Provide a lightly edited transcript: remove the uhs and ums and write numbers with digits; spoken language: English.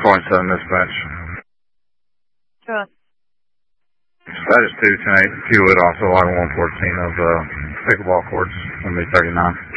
Point 7 dispatch. Sure. Status 2, 10-8, Hewlett, also log 114 of pickleball courts, MB 39.